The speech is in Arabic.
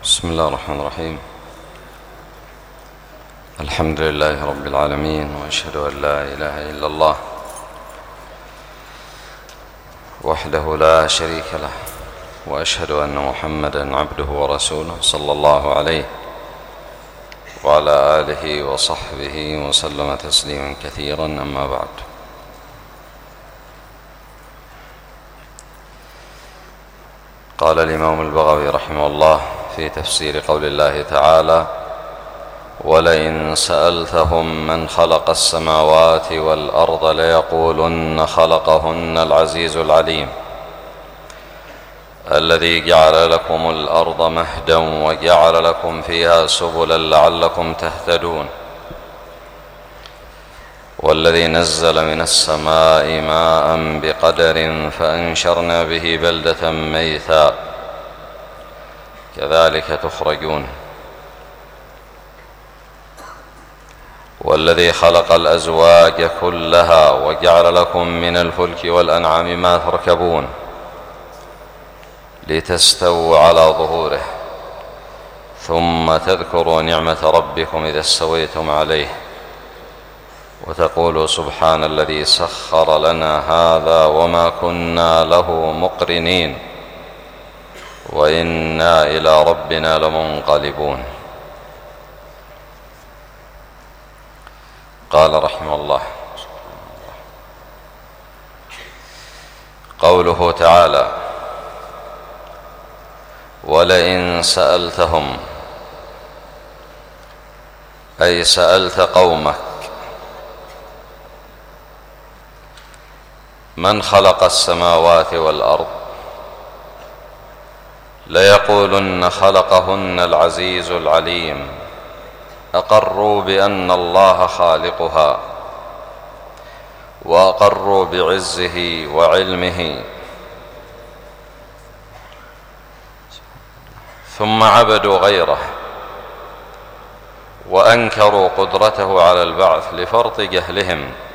بسم الله الرحمن الرحيم. الحمد لله رب العالمين، وأشهد أن لا إله إلا الله وحده لا شريك له، وأشهد أن محمدًا عبده ورسوله صلى الله عليه وعلى آله وصحبه وسلم تسليما كثيرا. أما بعد، قال الإمام البغوي رحمه الله في تفسير قول الله تعالى: ولئن سألتهم من خلق السماوات والأرض ليقولن خلقهن العزيز العليم الذي جعل لكم الأرض مهدا وجعل لكم فيها سبلا لعلكم تهتدون والذي نزل من السماء ماء بقدر فأنشرنا به بلدة ميتا كذلك تخرجون والذي خلق الأزواج كلها وجعل لكم من الفلك والأنعام ما تركبون لتستووا على ظهوره ثم تذكروا نعمة ربكم إذا استويتم عليه وتقولوا سبحان الذي سخر لنا هذا وما كنا له مقرنين وإنا إلى ربنا لمنقلبون. قال رحمه الله: قوله تعالى: ولئن سألتهم، أي سألت قومك من خلق السماوات والأرض ليقولن خلقهن العزيز العليم، أقروا بأن الله خالقها وأقروا بعزه وعلمه، ثم عبدوا غيره وأنكروا قدرته على البعث لفرط جهلهم